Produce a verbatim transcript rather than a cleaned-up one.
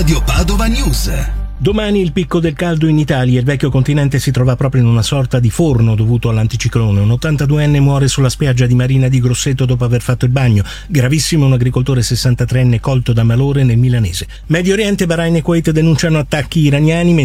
Radio Padova News. Domani il picco del caldo in Italia. Il vecchio continente si trova proprio in una sorta di forno dovuto all'anticiclone. Un ottantaduenne muore sulla spiaggia di Marina di Grosseto dopo aver fatto il bagno. Gravissimo un agricoltore sessantatreenne colto da malore nel milanese. Medio Oriente, Bahrain e Kuwait denunciano attacchi iraniani.